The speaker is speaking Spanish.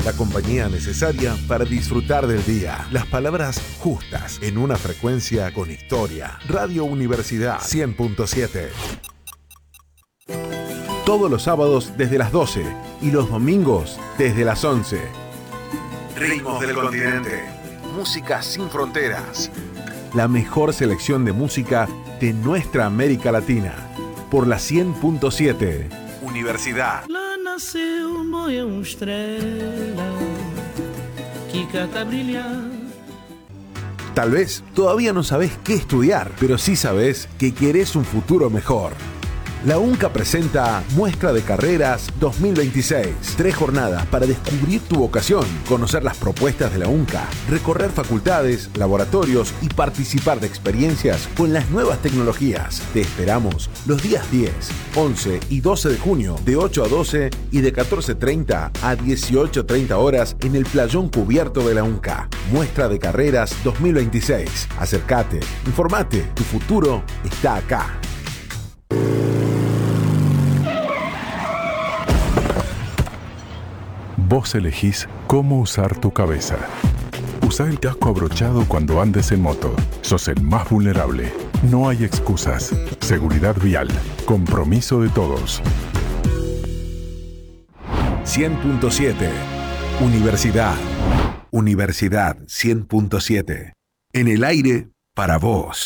La compañía necesaria para disfrutar del día. Las palabras justas en una frecuencia con historia. Radio Universidad 100.7. Todos los sábados desde las 12 y los domingos desde las 11. Ritmos del continente. Música sin fronteras. La mejor selección de música de nuestra América Latina. Por la 100.7. Universidad. Lá nasceu uma estrela que cata brilhar. Tal vez todavía no sabés qué estudiar, pero sí sabés que querés un futuro mejor. La UNCA presenta Muestra de Carreras 2026. 3 jornadas para descubrir tu vocación, conocer las propuestas de la UNCA, recorrer facultades, laboratorios y participar de experiencias con las nuevas tecnologías. Te esperamos los días 10, 11 y 12 de junio de 8 a 12 y de 14:30 a 18:30 horas en el playón cubierto de la UNCA. Muestra de Carreras 2026. Acércate, informate, tu futuro está acá. Vos elegís cómo usar tu cabeza. Usá el casco abrochado cuando andes en moto. Sos el más vulnerable. No hay excusas. Seguridad vial. Compromiso de todos. 100.7. Universidad. Universidad 100.7. En el aire para vos.